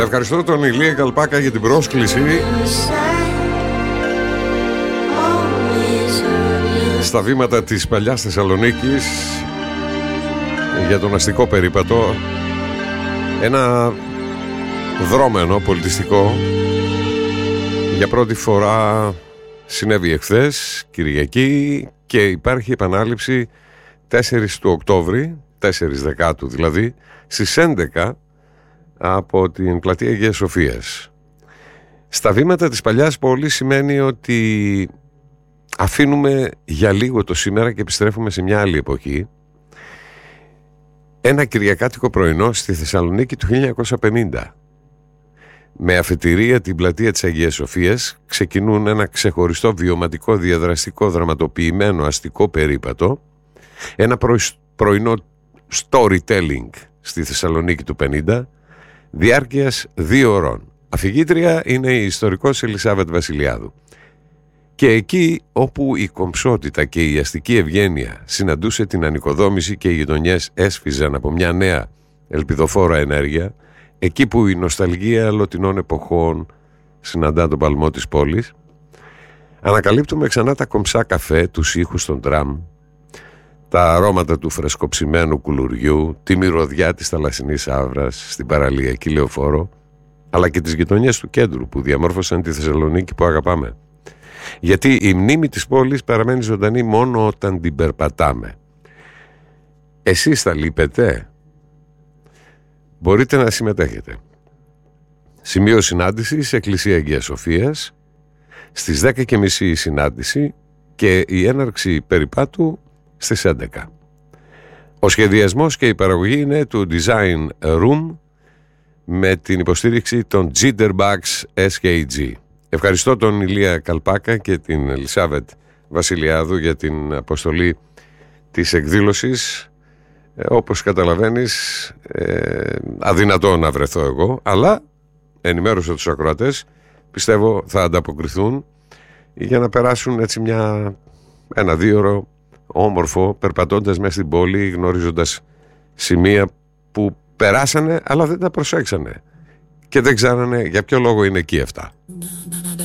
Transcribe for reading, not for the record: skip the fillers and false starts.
Ευχαριστώ τον Ηλία Καλπάκα για την πρόσκληση στα βήματα της παλιάς Θεσσαλονίκης για τον αστικό περίπατο. Ένα δρόμενο πολιτιστικό. Για πρώτη φορά συνέβη εχθές Κυριακή και υπάρχει επανάληψη 4 του Οκτώβρη, 4 Δεκάτου δηλαδή, στις 11 από την πλατεία Αγίας Σοφίας. Στα βήματα της παλιάς πόλης σημαίνει ότι αφήνουμε για λίγο το σήμερα και επιστρέφουμε σε μια άλλη εποχή. Ένα κυριακάτικο πρωινό στη Θεσσαλονίκη του 1950. Με αφετηρία την πλατεία της Αγίας Σοφίας ξεκινούν ένα ξεχωριστό βιωματικό διαδραστικό δραματοποιημένο αστικό περίπατο, ένα πρωινό storytelling στη Θεσσαλονίκη του 50 διάρκειας 2 ωρών. Αφηγήτρια είναι η ιστορικός Ελισάβετ Βασιλιάδου. Και εκεί όπου η κομψότητα και η αστική ευγένεια συναντούσε την ανοικοδόμηση και οι γειτονιές έσφιζαν από μια νέα ελπιδοφόρα ενέργεια, εκεί που η νοσταλγία αλλοτινών εποχών συναντά τον παλμό της πόλης, ανακαλύπτουμε ξανά τα κομψά καφέ, τους ήχους των τραμ, τα αρώματα του φρεσκοψημένου κουλουριού, τη μυρωδιά της θαλασσινής άβρας στην παραλιακή λεωφόρο, αλλά και τις γειτονιές του κέντρου που διαμόρφωσαν τη Θεσσαλονίκη που αγαπάμε. Γιατί η μνήμη της πόλης παραμένει ζωντανή μόνο όταν την περπατάμε. Εσείς θα λείπετε? Μπορείτε να συμμετέχετε. Σημείο συνάντησης Εκκλησία Αγίας Σοφίας, στις 10:30 η συνάντηση και η έναρξη περιπάτου στις 11. Ο σχεδιασμός και η παραγωγή είναι του Design Room με την υποστήριξη των Jitterbugs SKG. Ευχαριστώ τον Ηλία Καλπάκα και την Ελισάβετ Βασιλιάδου για την αποστολή της εκδήλωσης. Όπως καταλαβαίνεις, αδυνατό να βρεθώ εγώ, αλλά ενημέρωσα τους ακροατές, πιστεύω θα ανταποκριθούν για να περάσουν έτσι ένα 2 ώρο όμορφο, περπατώντας μέσα στην πόλη, γνωρίζοντας σημεία που περάσανε αλλά δεν τα προσέξανε και δεν ξέρανε για ποιο λόγο είναι εκεί αυτά.